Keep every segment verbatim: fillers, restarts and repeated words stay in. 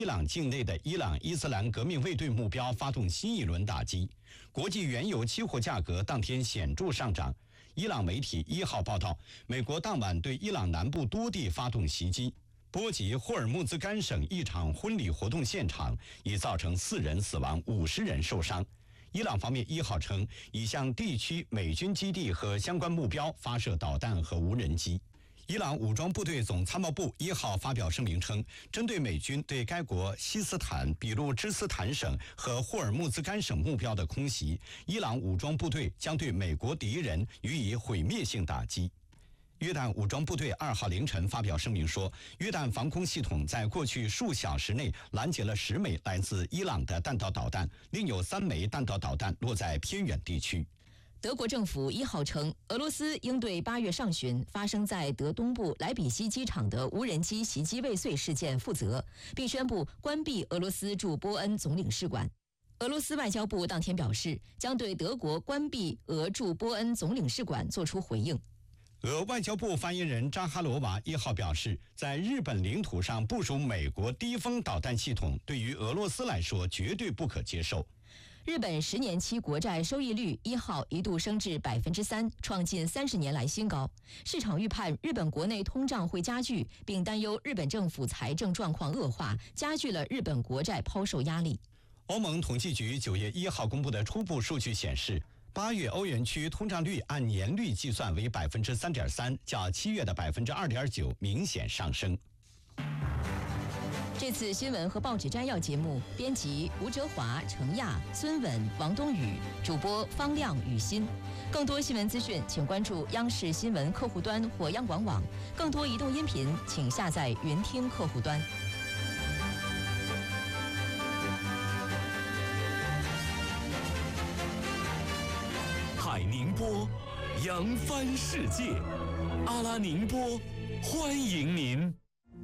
伊朗境内的伊朗伊斯兰革命卫队目标发动新一轮打击，国际原油期货价格当天显著上涨。伊朗媒体一号报道，美国当晚对伊朗南部多地发动袭击，波及霍尔木兹干省一场婚礼活动现场，已造成四人死亡、五十人受伤。伊朗方面一号称，已向地区美军基地和相关目标发射导弹和无人机。伊朗武装部队总参谋部一号发表声明称，针对美军对该国西斯坦、比路支斯坦省和霍尔木兹干省目标的空袭，伊朗武装部队将对美国敌人予以毁灭性打击。约旦武装部队二号凌晨发表声明说，约旦防空系统在过去数小时内拦截了十枚来自伊朗的弹道导弹，另有三枚弹道导弹落在偏远地区。 德国政府一号称，俄罗斯应对八月上旬发生在德东部莱比锡机场的无人机袭击未遂事件负责，并宣布关闭俄罗斯驻波恩总领事馆。俄罗斯外交部当天表示，将对德国关闭俄驻波恩总领事馆作出回应。 俄外交部发言人扎哈罗娃一号表示，在日本领土上部署美国低风导弹系统，对于俄罗斯来说绝对不可接受。 日本十年期国债收益率一号一度升至百分之三，创近三十年来新高。市场预判日本国内通胀会加剧，并担忧日本政府财政状况恶化，加剧了日本国债抛售压力。 欧盟统计局九月一号公布的初步数据显示，八月欧元区通胀率按年率计算为百分之三点三，较七月的百分之二点九明显上升。 这次新闻和报纸摘要节目，编辑吴哲华、程亚、孙稳、王冬雨，主播方亮、雨欣。更多新闻资讯，请关注央视新闻客户端或央广网。更多移动音频，请下载云听客户端。 海宁波，扬帆世界。阿拉宁波，欢迎您。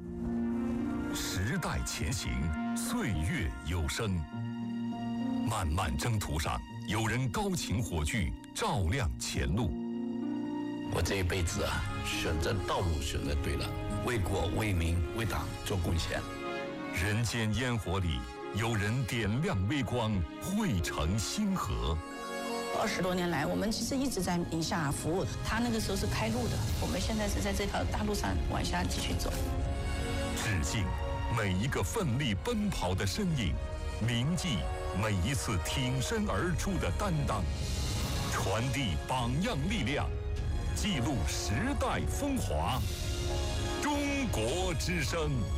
时代前行，岁月有声。漫漫征途上，有人高擎火炬，照亮前路。 我这一辈子啊，选择道路选择对了，为国为民为党做贡献。 人间烟火里，有人点亮微光，汇成星河。 二十多年来，我们其实一直在宁夏服务。他那个时候是开路的，我们现在是在这条大路上往下继续走。 致敬每一个奋力奔跑的身影，铭记每一次挺身而出的担当，传递榜样力量，记录时代风华。中国之声。